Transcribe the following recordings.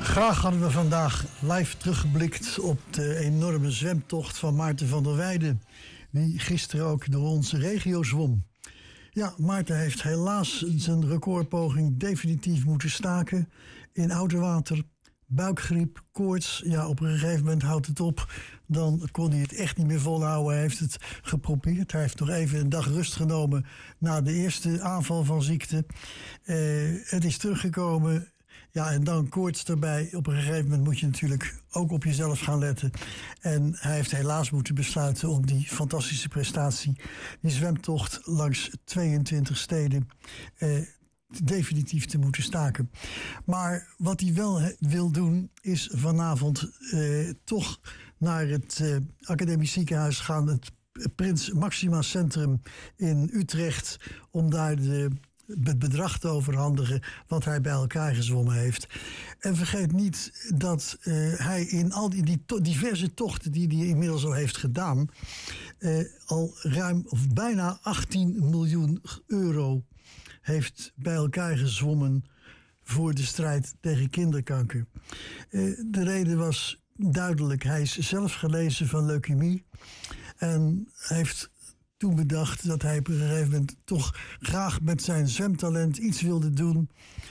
Graag hadden we vandaag live teruggeblikt op de enorme zwemtocht van Maarten van der Weijden, die gisteren ook door onze regio zwom. Ja, Maarten heeft helaas zijn recordpoging definitief moeten staken in Oudewater. Buikgriep, koorts, ja, op een gegeven moment houdt het op. Dan kon hij het echt niet meer volhouden. Hij heeft het geprobeerd. Hij heeft nog even een dag rust genomen na de eerste aanval van ziekte. Het is teruggekomen. Ja, en dan koorts erbij. Op een gegeven moment moet je natuurlijk ook op jezelf gaan letten. En hij heeft helaas moeten besluiten om die fantastische prestatie, die zwemtocht langs 22 steden, definitief te moeten staken. Maar wat hij wel wil doen, is vanavond toch naar het Academisch Ziekenhuis gaan, het Prins Maxima Centrum in Utrecht, om daar het bedrag te overhandigen wat hij bij elkaar gezwommen heeft. En vergeet niet dat hij in al die diverse tochten die hij inmiddels al heeft gedaan, al ruim of bijna 18 miljoen euro heeft bij elkaar gezwommen voor de strijd tegen kinderkanker. De reden was duidelijk. Hij is zelf genezen van leukemie en heeft toen bedacht dat hij op een gegeven moment toch graag met zijn zwemtalent iets wilde doen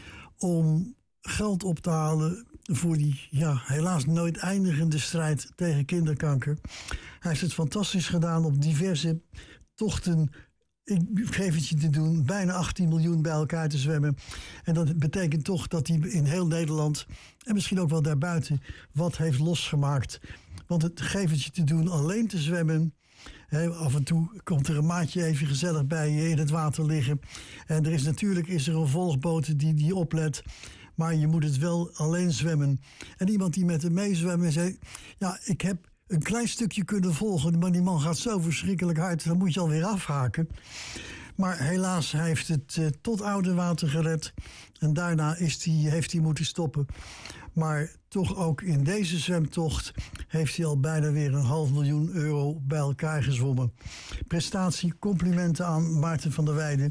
om geld op te halen voor die helaas nooit eindigende strijd tegen kinderkanker. Hij heeft het fantastisch gedaan op diverse tochten. Ik geef het je te doen, bijna 18 miljoen bij elkaar te zwemmen. En dat betekent toch dat hij in heel Nederland, en misschien ook wel daarbuiten, wat heeft losgemaakt. Want het gevertje te doen alleen te zwemmen, af en toe komt er een maatje even gezellig bij je in het water liggen. En er is een volgboot die oplet. Maar je moet het wel alleen zwemmen. En iemand die met hem meezwemmen zei, ja, ik heb een klein stukje kunnen volgen, maar die man gaat zo verschrikkelijk hard, dan moet je alweer afhaken. Maar helaas, hij heeft het tot Oudewater gered. En daarna heeft hij moeten stoppen. Maar toch ook in deze zwemtocht heeft hij al bijna weer €500.000 bij elkaar gezwommen. Prestatie, complimenten aan Maarten van der Weijden.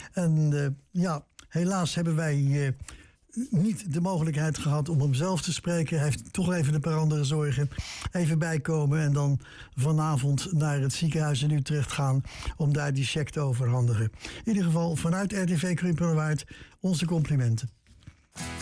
En helaas hebben wij niet de mogelijkheid gehad om hem zelf te spreken. Hij heeft toch even een paar andere zorgen. Even bijkomen en dan vanavond naar het ziekenhuis in Utrecht gaan om daar die cheque te overhandigen. In ieder geval vanuit RTV Krimpenerwaard onze complimenten.